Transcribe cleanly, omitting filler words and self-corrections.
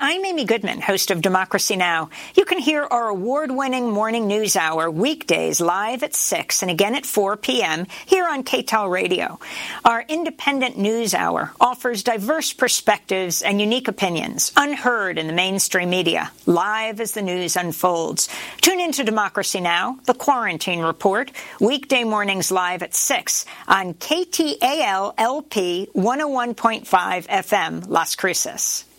I'm Amy Goodman, host of Democracy Now! You can hear our award-winning morning news hour weekdays live at 6 and again at 4 p.m. here on KTAL Radio. Our independent news hour offers diverse perspectives and unique opinions, unheard in the mainstream media, live as the news unfolds. Tune into Democracy Now!, The Quarantine Report, weekday mornings live at 6 on KTAL LP 101.5 FM, Las Cruces.